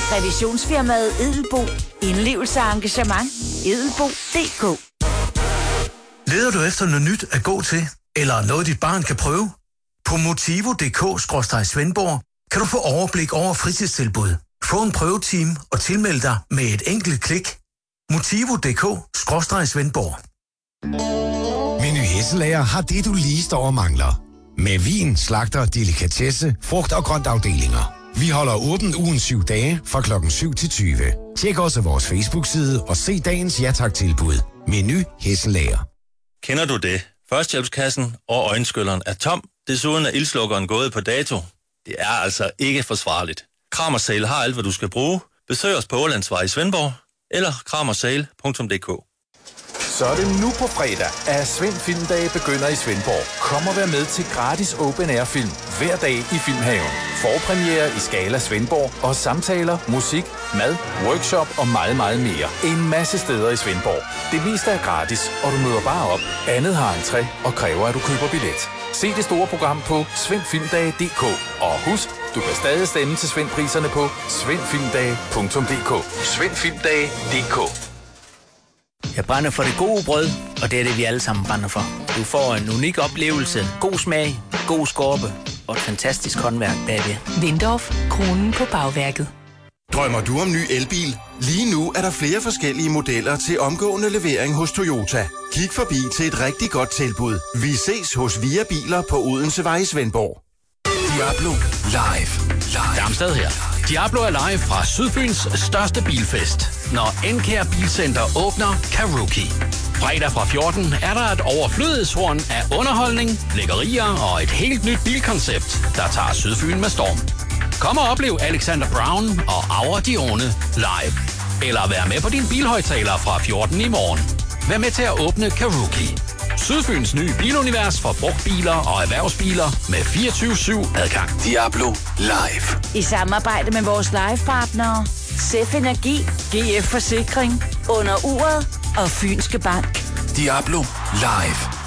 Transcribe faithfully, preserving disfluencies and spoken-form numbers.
Revisionsfirmaet Edelbo. Indlevelse og engagement. edelbo punktum d k. Leder du efter noget nyt at gå til? Eller noget, dit barn kan prøve? På motivo punktum d k skråstreg svendborg kan du få overblik over fritidstilbud. Få en prøvetime og tilmelde dig med et enkelt klik. motivo punktum d k skråstreg svendborg. Meny Hesselager har det, du lige står og mangler. Med vin, slagter, delikatesse, frugt og grønt afdelinger. Vi holder åbent ugen syv dage fra klokken syv til tyve. Tjek også vores Facebook-side og se dagens ja tak-tilbud. Meny Hesselager. Kender du det? Førstehjælpskassen og øjenskylleren er tom. Desuden er ildslukkeren gået på dato. Det er altså ikke forsvarligt. Kramersale har alt, hvad du skal bruge. Besøg os på Ålandsvej i Svendborg eller kramersale punktum d k. Så er det nu på fredag, at Svend Filmdage begynder i Svendborg. Kom og vær med til gratis open air film hver dag i Filmhaven. Forpremiere i Skala Svendborg og samtaler, musik, mad, workshop og meget, meget mere. En masse steder i Svendborg. Det meste er gratis, og du møder bare op. Andet har entré og kræver, at du køber billet. Se det store program på svend filmdage punktum d k. Og husk, du kan stadig stemme til Svend-priserne på svend filmdage punktum d k. svend filmdage punktum d k. Jeg brænder for det gode brød, og det er det, vi alle sammen brænder for. Du får en unik oplevelse, god smag, god skorpe og et fantastisk håndværk bagved. Windorf, kronen på bagværket. Drømmer du om ny elbil? Lige nu er der flere forskellige modeller til omgående levering hos Toyota. Kig forbi til et rigtig godt tilbud. Vi ses hos Via Biler på Odensevej i Svendborg. Diablo Live. Live. Darmstad her. Diablo er live fra Sydfyns største bilfest. Når Encare Bilcenter åbner Karuki. Fredag fra fjorten er der et overflødighedshorn af underholdning, lækkerier og et helt nyt bilkoncept, der tager Sydfyn med storm. Kom og oplev Alexander Brown og Aura Dione live. Eller vær med på din bilhøjtaler fra fjorten i morgen. Vær med til at åbne Karuki. Sydfyns nye bilunivers for brugtbiler og erhvervsbiler med fireogtyve syv adgang. Diablo Live. I samarbejde med vores livepartnere, Sef Energi, G F Forsikring, Under Uret og Fynske Bank. Diablo Live.